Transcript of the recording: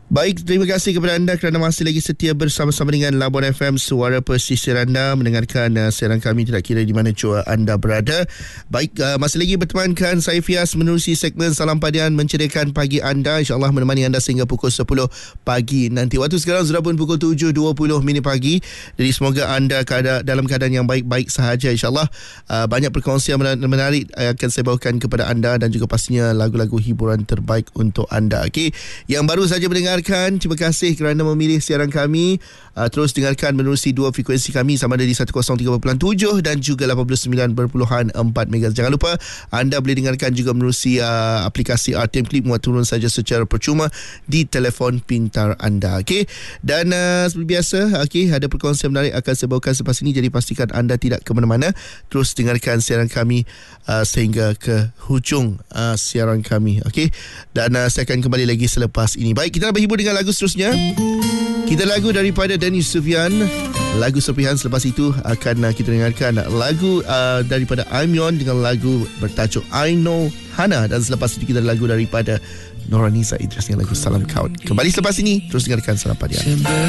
Baik, terima kasih kepada anda kerana masih lagi setia bersama-sama dengan Labuan FM, suara pesisir anda, mendengarkan siaran kami tidak kira di mana jua anda berada. Baik, masih lagi bertemankan saya Fias menerusi segmen Salam Padian menceriakan pagi anda, insyaAllah menemani anda sehingga pukul 10 pagi nanti. Waktu sekarang sudah pun pukul 7.20 pagi. Jadi semoga anda dalam keadaan yang baik-baik sahaja, insyaAllah. Banyak perkongsian menarik akan saya bawakan kepada anda dan juga pastinya lagu-lagu hiburan terbaik untuk anda. Okey, yang baru saja mendengar, terima kasih kerana memilih siaran kami. Terus dengarkan menerusi dua frekuensi kami sama ada di 103.7 dan juga 89.4 MHz. Jangan lupa anda boleh dengarkan juga menerusi aplikasi RTM Clip, muat turun saja secara percuma di telefon pintar anda. Okey, dan seperti biasa, okey, ada perkongsian menarik akan saya bawakan selepas ini, jadi pastikan anda tidak ke mana-mana. Terus dengarkan siaran kami sehingga ke hujung siaran kami. Okey, dan saya akan kembali lagi selepas ini. Baik, kita nak berhibur dengan lagu seterusnya. Kita lagu daripada Dennis Sufyan, lagu serpihan. Selepas itu akan kita dengarkan lagu daripada Aimyon dengan lagu bertajuk I Know Hana, dan selepas itu kita lagu daripada Noranisa Idris dengan lagu Salam Kaut. Kembali selepas ini, terus dengarkan Salam Padian.